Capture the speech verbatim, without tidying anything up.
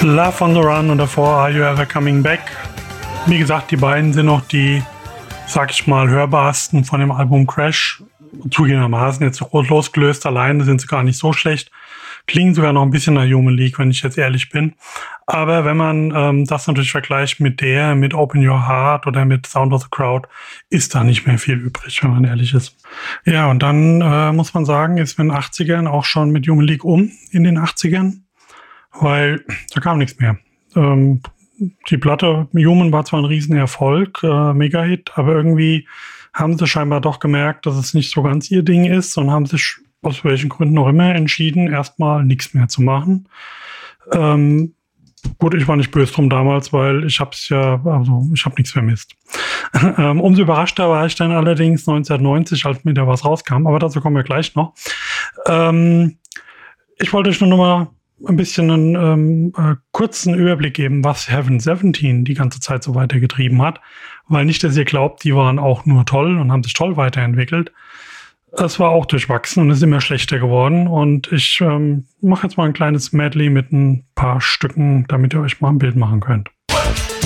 Love on the Run und davor Are You Ever Coming Back. Wie gesagt, die beiden sind noch die, sag ich mal, hörbarsten von dem Album Crash. Zugegebenermaßen jetzt losgelöst alleine sind sie gar nicht so schlecht. Klingen sogar noch ein bisschen nach Human League, wenn ich jetzt ehrlich bin. Aber wenn man ähm, das natürlich vergleicht mit der, mit Open Your Heart oder mit Sound of the Crowd, ist da nicht mehr viel übrig, wenn man ehrlich ist. Ja, und dann äh, muss man sagen, ist in den achtzigern auch schon mit Human League um, in den achtzigern, weil da kam nichts mehr. Ähm, die Platte Human war zwar ein Riesenerfolg, äh, Mega-Hit, aber irgendwie haben sie scheinbar doch gemerkt, dass es nicht so ganz ihr Ding ist und haben sich aus welchen Gründen auch immer entschieden, erstmal nichts mehr zu machen. Ähm, gut, ich war nicht böse drum damals, weil ich hab's ja, also ich habe nichts vermisst. ähm, umso überraschter war ich dann allerdings neunzehnhundertneunzig, als mir da was rauskam, aber dazu kommen wir gleich noch. Ähm, ich wollte euch nur noch mal ein bisschen einen ähm, äh, kurzen Überblick geben, was Heaven siebzehn die ganze Zeit so weitergetrieben hat, weil nicht, dass ihr glaubt, die waren auch nur toll und haben sich toll weiterentwickelt. Es war auch durchwachsen und ist immer schlechter geworden. Und ich ähm, mache jetzt mal ein kleines Medley mit ein paar Stücken, damit ihr euch mal ein Bild machen könnt.